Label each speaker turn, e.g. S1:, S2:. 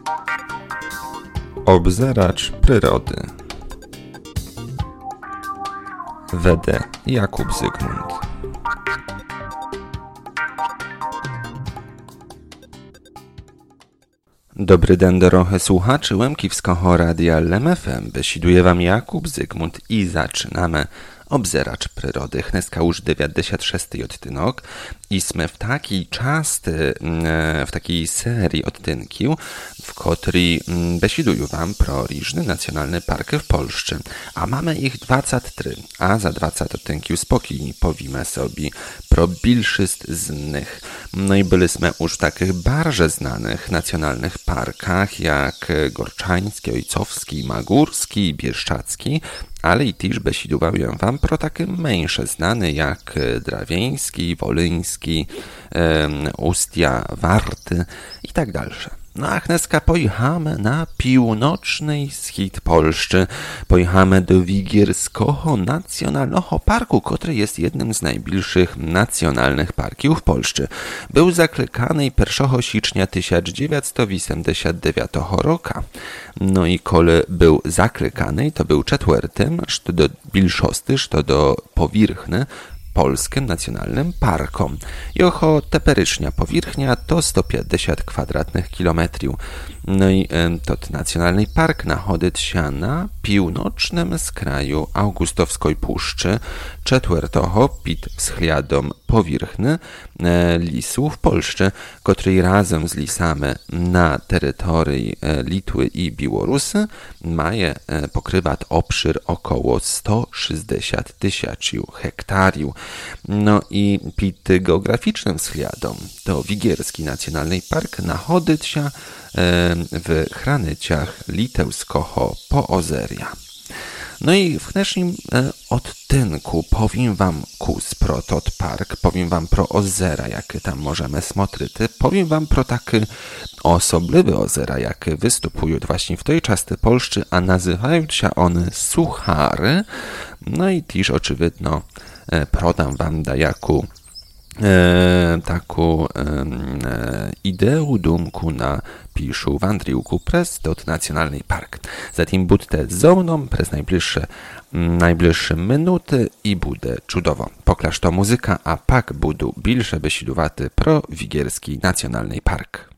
S1: Obzeracz przyrody. Wede Jakub Zygmunt. Dobry den, dorohe słuchaczy Łemkiwskiego Radia LEM FM. Besiduje wam Jakub Zygmunt i zaczynamy Obzeracz przyrody. Dneska już 96. odtynek i sme w takiej w takiej serii odtynków, w której besiduję wam pro różne nacjonalne parki w Polsce. A mamy ich 23, a za 20 odtynków spokojnie powiemy sobie pro bilszyst z nich. No i byliśmy już w takich bardzo znanych nacjonalnych parkach jak Gorczański, Ojcowski, Magórski, Bieszczacki, ale i też besidowałem wam pro takie mniejsze znane jak Drawieński, Wolyński, Ustia, Warty i tak dalsze. No a dneska pojechamy na północny wschód Polszczy. Pojechamy do Wigierskiego Nacjonalnego Parku, który jest jednym z najbliższych nacjonalnych parków w Polsce. Był zaklekany 1 sierpnia 1989 roku. No i kole był zaklekany, to był czwartym, co do bilszosty, co do powierzchni, Polskim Nacjonalnym Parkom. Jocho teperycznia powierzchnia to 150 kwadratnych kilometrów. No i to nacjonalny park nachodzi się na północnym skraju Augustowskiej Puszczy, czwartego pід wschliadom powierzchni lisu w Polsce, który razem z lisami na terytorii Litwy i Białorusy pokrywa obszar około 160 000 hektarów. No i pід geograficznym wschliadom to Wigierski Nacjonalny Park nachodzi się w graniczach litewskiego Poozerja. No i w dnešním odtynku powiem wam pro tot park, powiem wam pro ozera, jakie tam możemy smotrić, powiem wam pro takie osobliwe ozera, jakie występują właśnie w tej części Polszczy, a nazywają się one Suchary. No i też oczywiście prodam wam dajaku taką ideę, dumku na piszu wandriłku przez tot nacjonalny park. Zatem budźcie ze mną przez najbliższe minuty i bude czudowo. Poklaż to muzyka, a pak budu bilsze besidowaty pro Wigierski Nacjonalny Park.